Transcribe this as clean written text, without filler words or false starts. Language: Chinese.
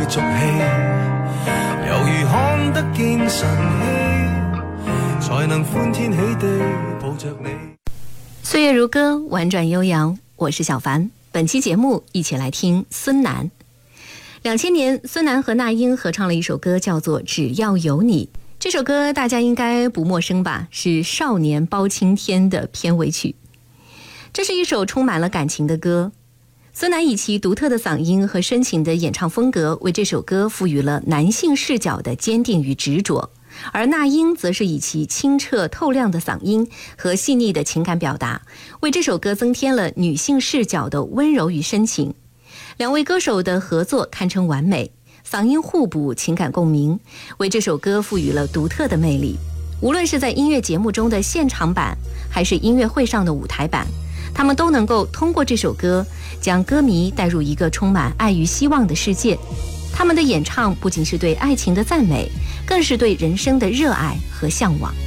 俗气，犹如看得见晨曦，才能欢天喜地抱着你。 岁月如歌，婉转悠扬，我是小凡。本期节目一起来听孙楠。2000年，孙楠和那英合唱了一首歌，叫做《只要有你》。这首歌大家应该不陌生吧，是《少年包青天》的片尾曲。这是一首充满了感情的歌。孙楠以其独特的嗓音和深情的演唱风格，为这首歌赋予了男性视角的坚定与执着。而那英则是以其清澈透亮的嗓音和细腻的情感表达，为这首歌增添了女性视角的温柔与深情。两位歌手的合作堪称完美，嗓音互补，情感共鸣，为这首歌赋予了独特的魅力。无论是在音乐节目中的现场版，还是音乐会上的舞台版，他们都能够通过这首歌将歌迷带入一个充满爱与希望的世界。他们的演唱不仅是对爱情的赞美，更是对人生的热爱和向往。